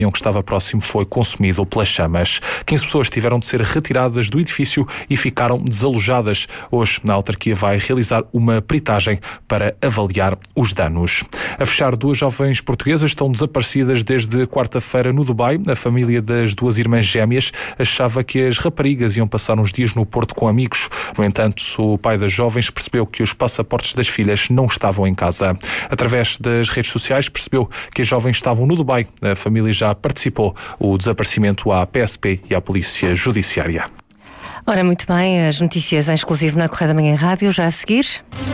que estava próximo foi consumido pelas chamas. 15 pessoas tiveram de ser retiradas do edifício e ficaram desalojadas. Hoje, a autarquia vai realizar uma peritagem para avaliar os danos. A fechar, 2 jovens portuguesas estão desaparecidas desde quarta-feira no Dubai. A família das 2 irmãs gêmeas achava que as raparigas iam passar uns dias no Porto com amigos. No entanto, o pai das jovens percebeu que os passaportes das filhas não estavam em casa. Através das redes sociais percebeu que as jovens estavam no Dubai. A família já participou o desaparecimento à PSP e à Polícia Judiciária. Ora, muito bem, as notícias em exclusivo na Correio da Manhã Rádio, já a seguir.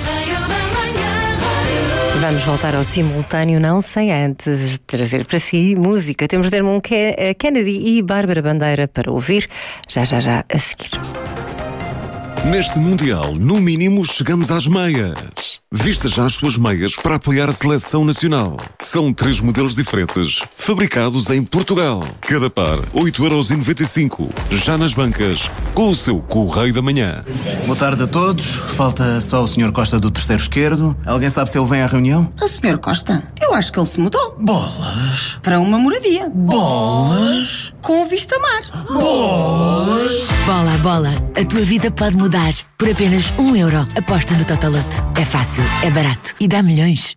Vamos voltar ao simultâneo, não sem antes trazer para si música. Temos Dermot Kennedy e Bárbara Bandeira para ouvir já a seguir. Neste Mundial, no mínimo, chegamos às meias. Vista já as suas meias para apoiar a seleção nacional. São 3 modelos diferentes, fabricados em Portugal. Cada par, 8,95€. Já nas bancas, com o seu Correio da Manhã. Boa tarde a todos. Falta só o Sr. Costa do terceiro esquerdo. Alguém sabe se ele vem à reunião? O Sr. Costa? Eu acho que ele se mudou. Bolas! Para uma moradia. Bolas! Com vista mar. Bolas! Bola, a tua vida pode mudar. Por apenas €1. Aposta no Totoloto. É fácil, é barato e dá milhões.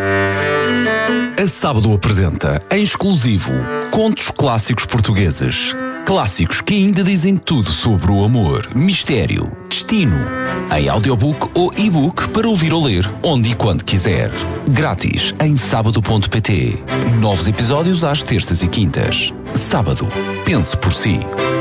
A Sábado apresenta, em exclusivo, contos clássicos portugueses. Clássicos que ainda dizem tudo sobre o amor, mistério, destino. Em audiobook ou e-book para ouvir ou ler, onde e quando quiser. Grátis em sábado.pt. Novos episódios às terças e quintas. Sábado. Pense por si.